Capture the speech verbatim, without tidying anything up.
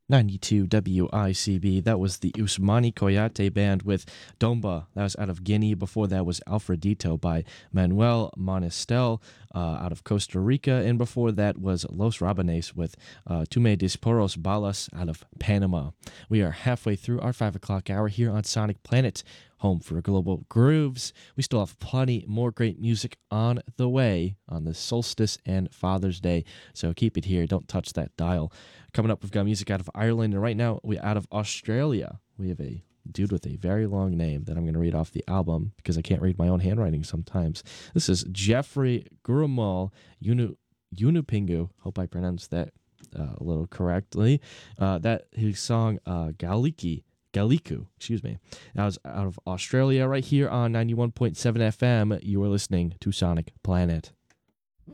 ninety-two W I C B. That was the Usmani Koyate Band with Domba. That was out of Guinea. Before that was Alfredito by Manuel Monestel uh, out of Costa Rica. And before that was Los Rabanes with uh, Tume Disporos Balas out of Panama. We are halfway through our five o'clock hour here on Sonic Planet, home for Global Grooves. We still have plenty more great music on the way on the solstice and Father's Day. So keep it here. Don't touch that dial. Coming up, we've got music out of Ireland, and right now, we out of Australia. We have a dude with a very long name that I'm going to read off the album because I can't read my own handwriting sometimes. This is Jeffrey Gurumal Unu, Unupingu. Hope I pronounced that uh, a little correctly. Uh, that his song uh, Galiki. Galiku, excuse me. That was out of Australia right here on ninety-one point seven F M. You are listening to Sonic Planet.